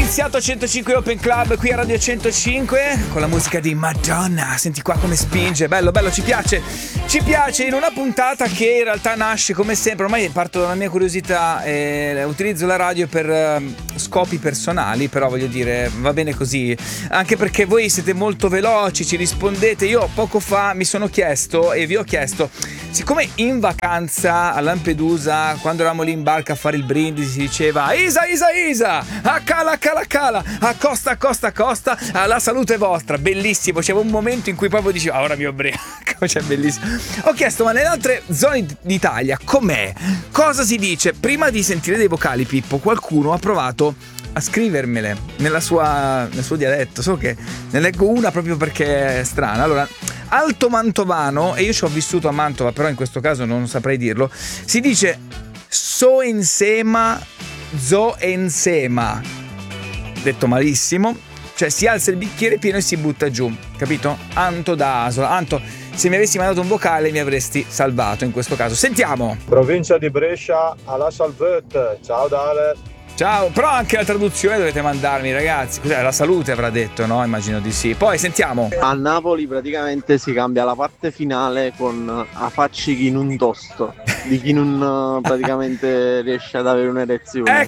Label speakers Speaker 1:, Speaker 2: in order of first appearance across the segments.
Speaker 1: iniziato 105 Open Club qui a Radio 105 con la musica di Madonna. Senti qua come spinge, bello, ci piace in una puntata che in realtà nasce come sempre, ormai parto dalla mia curiosità, utilizzo la radio per scopi personali, però voglio dire, va bene così, anche perché voi siete molto veloci, ci rispondete. Io poco fa mi sono chiesto e vi ho chiesto, siccome in vacanza a Lampedusa, quando eravamo lì in barca a fare il brindisi, si diceva Isa, a cala, accosta, la salute è vostra, bellissimo, c'era un momento in cui proprio diceva ora mi ubriaco, cioè bellissimo. Ho chiesto, ma nelle altre zone d'Italia com'è? Cosa si dice? Prima di sentire dei vocali, Pippo, qualcuno ha provato a scrivermele nel suo dialetto, solo che ne leggo una proprio perché è strana. Allora, alto mantovano, e io ci ho vissuto a Mantova, però in questo caso non saprei dirlo, si dice so insema, zo ensema, detto malissimo, cioè si alza il bicchiere pieno e si butta giù, capito? Anto da Asola. Anto, se mi avessi mandato un vocale mi avresti salvato in questo caso. Sentiamo.
Speaker 2: Provincia di Brescia, alla salvette. Ciao Dale.
Speaker 1: Ciao, però anche la traduzione dovete mandarmi, ragazzi. Cos'è? La salute avrà detto, no? Immagino di sì. Poi sentiamo.
Speaker 3: A Napoli praticamente si cambia la parte finale con a facci chi non tosto, di chi non praticamente riesce ad avere un'erezione.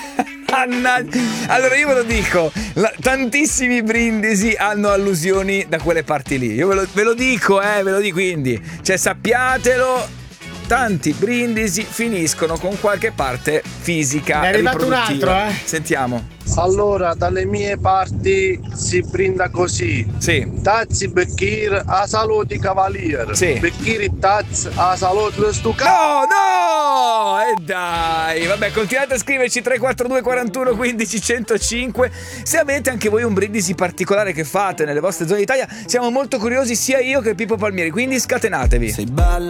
Speaker 1: Allora io ve lo dico, tantissimi brindisi hanno allusioni da quelle parti lì. Io ve lo dico, quindi, cioè sappiatelo. Tanti brindisi finiscono con qualche parte fisica.
Speaker 4: Ne è arrivato un altro,
Speaker 1: Sentiamo.
Speaker 5: Allora, dalle mie parti si brinda così.
Speaker 1: Sì.
Speaker 5: Tazzi Becchir a salute cavalier.
Speaker 1: Sì.
Speaker 5: Becchir taz a salute stucca.
Speaker 1: No! E dai, vabbè, continuate a scriverci 342 41 15 105 se avete anche voi un brindisi particolare che fate nelle vostre zone d'Italia. Siamo molto curiosi, sia io che Pippo Palmieri, quindi scatenatevi.
Speaker 6: Sei bella